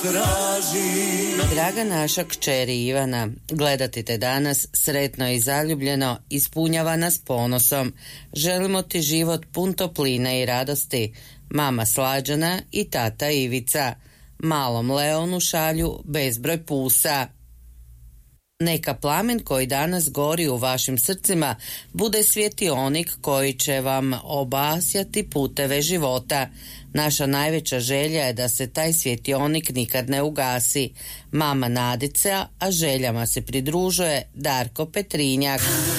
Draga naša kćeri Ivana, gledati te danas sretno i zaljubljeno ispunjava nas ponosom. Želimo ti život pun topline i radosti. Mama Slađana i tata Ivica. Malom Leonu šalju bezbroj pusa. Neka plamen koji danas gori u vašim srcima bude svjetionik koji će vam obasjati puteve života. Naša najveća želja je da se taj svjetionik nikad ne ugasi. Mama Nadica, a željama se pridružuje Darko Petrinjak.